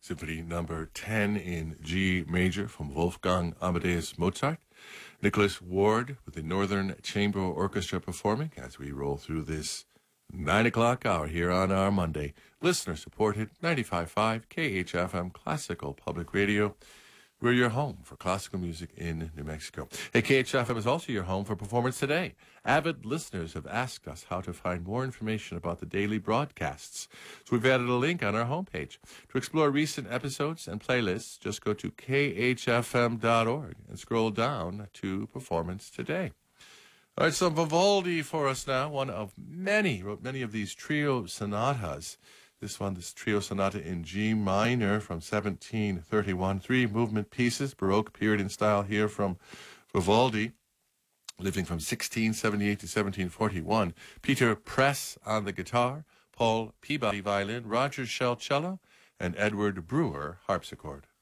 Symphony number 10 in G major from Wolfgang Amadeus Mozart. Nicholas Ward with the Northern Chamber Orchestra performing as we roll through this 9 o'clock hour here on our Monday. Listener-supported 95.5 KHFM Classical Public Radio. We're your home for classical music in New Mexico. Hey, KHFM is also your home for Performance Today. Avid listeners have asked us how to find more information about the daily broadcasts. So we've added a link on our homepage. To explore recent episodes and playlists, just go to khfm.org and scroll down to Performance Today. All right, some Vivaldi for us now. One of many, wrote many of these trio sonatas. This trio sonata in G minor from 1731. 3 movement pieces, Baroque period in style here from Vivaldi, living from 1678 to 1741. Peter Press on the guitar, Paul Peabody violin, Roger Shell cello, and Edward Brewer harpsichord.